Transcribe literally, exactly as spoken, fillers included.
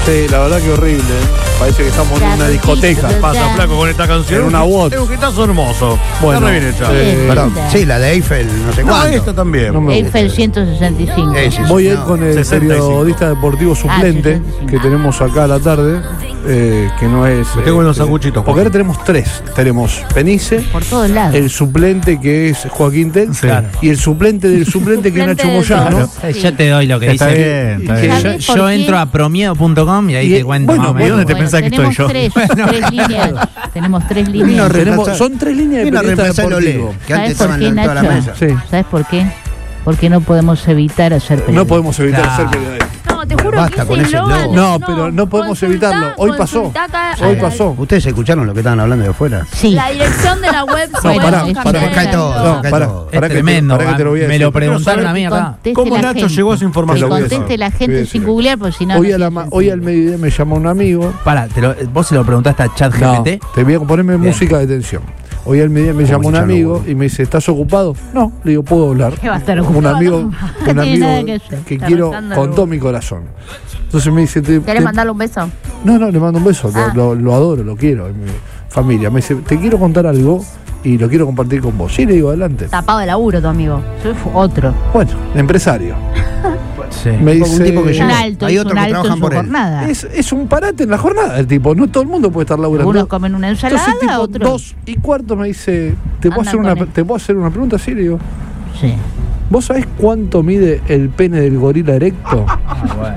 Sí, la verdad que horrible. Parece que estamos en una discoteca. Pasa, flaco, con esta canción. En una bot. Es un guitazo hermoso. Bueno, Está re bien hecha. eh, Perdón. Sí, la de Eiffel, no sé No, cuánto. esta también. No me Eiffel gusta. ciento sesenta y cinco. Eh, sí, Voy a ir no. con el sesenta y cinco. periodista deportivo suplente sesenta y cinco. que tenemos acá a la tarde, eh, que no es... Me tengo eh, unos sanguchitos, Porque ahora tenemos tres. Tenemos Penice, Por todos lados. el suplente que es Joaquín Tel, Sí. Claro. y el suplente del suplente que es Suplente Nacho de Moyano. todos. Eh, Yo te doy lo que Está dice. bien, está que bien. Yo, ¿Sabés por yo qué? entro a promiedo punto com y ahí Y, te cuento bueno, más o bueno, menos. ¿dónde te pensás que tenemos estoy yo? Tres, tres líneas. Tenemos tres Vino líneas. a Tenemos, reemplazar- son tres líneas de Vino a periodista reemplazar el Olé, deportivo. que antes ¿Sabes por estaban qué, en toda la Nacho? mesa. Sí. ¿Sabes por qué? Porque no podemos evitar hacer periodismo. No podemos evitar Claro. ser periodistas. No, te juro Basta que con ese ese eslogan, eslogan. No, pero no podemos consultá- evitarlo. Hoy pasó. consultá acá Hoy a la- pasó. ¿Ustedes escucharon lo que estaban hablando de afuera? Sí. La dirección de la web se No, puede pará, cambiar pará, el cae todo, eslogan. No, cae pará, todo. pará Es que te- tremendo. pará que te lo voy a Me decir. lo preguntaron a mí acá. Conteste ¿Cómo la Nacho gente. llegó a esa Te información? lo voy a Conteste decir. la Te voy a gente decir. sin googlear, porque si no. Hoy, no a la tiene ma- sentido. hoy al mediodía me llama un amigo. Pará, te lo- vos se lo preguntaste a ChatGPT. Te voy a ponerme Bien. música de tensión. Hoy al mediodía me Como llama un si ya no amigo voy. y me dice, ¿estás ocupado? No, le digo, ¿puedo hablar? ¿Qué va a estar Un ocupado? amigo, No un tiene amigo nada que hacer. que Está quiero rezando con el todo mi corazón. Entonces me dice, te, ¿Querés te- mandarle un beso? no, no, le mando un beso, lo- Ah. lo, lo adoro, lo quiero, es mi familia. Me dice, te quiero contar algo y lo quiero compartir con vos. Sí, le digo, adelante. Tapado de laburo, tu amigo. Soy otro. Bueno, empresario. Sí. Me Un dice, tipo que Un llegó. alto, Hay hizo otros un que alto en trabajan su por él. jornada. es, es un parate en la jornada el tipo, no todo el mundo puede estar laburando. Algunos comen una ensalada, Entonces, tipo, otros. dos y cuarto me dice, ¿te puedo, Andan hacer una, con él. ¿te puedo hacer una pregunta? Sí, le digo, Sí. ¿vos sabés cuánto mide el pene del gorila erecto? Ah, bueno.